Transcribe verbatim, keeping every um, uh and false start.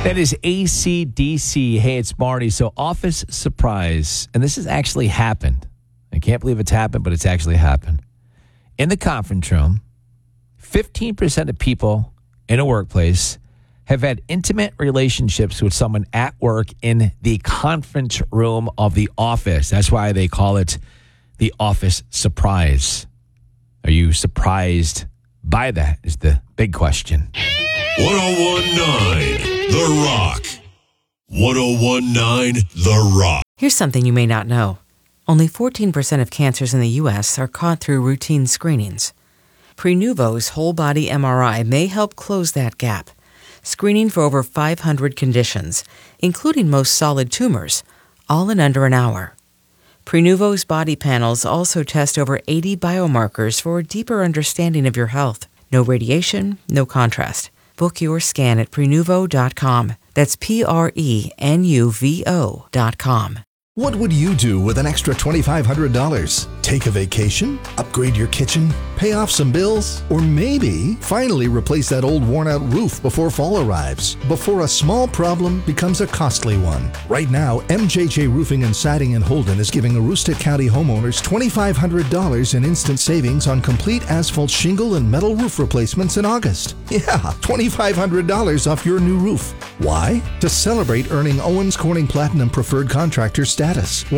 That is A C D C. Hey, it's Marty. So office surprise. And this has actually happened. I can't believe it's happened, but it's actually happened. In the conference room, fifteen percent of people in a workplace have had intimate relationships with someone at work in the conference room of the office. That's why they call it the office surprise. Are you surprised by that is the big question. ten nineteen The Rock. ten nineteen The Rock. Here's something you may not know. Only fourteen percent of cancers in the U S are caught through routine screenings. Prenuvo's whole-body M R I may help close that gap, screening for over five hundred conditions, including most solid tumors, all in under an hour. Prenuvo's body panels also test over eighty biomarkers for a deeper understanding of your health. No radiation, no contrast. Book your scan at Prenuvo dot com. That's P R E N U V O dot com. What would you do with an extra twenty-five hundred dollars? Take a vacation? Upgrade your kitchen? Pay off some bills? Or maybe finally replace that old worn-out roof before fall arrives? Before a small problem becomes a costly one. Right now, M J J Roofing and Siding in Holden is giving Aroostook County homeowners twenty-five hundred dollars in instant savings on complete asphalt shingle and metal roof replacements in August. Yeah, twenty-five hundred dollars off your new roof. Why? To celebrate earning Owens Corning Platinum Preferred Contractor status.